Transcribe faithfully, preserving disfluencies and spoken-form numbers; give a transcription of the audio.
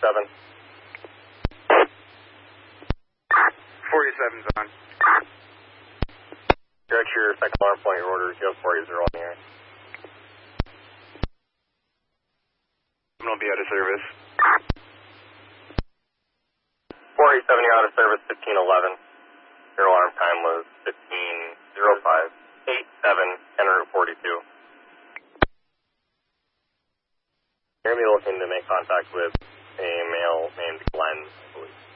seven. forty-seven's on. You're at your second alarm point, your orders. You have forty on the air. I'm going to be out of service. four eighty-seven, you're out of service, fifteen eleven. Your alarm time was fifteen oh five. eight seven, en route forty-two. You're going to be looking to make contact with a male named Glenn, I believe.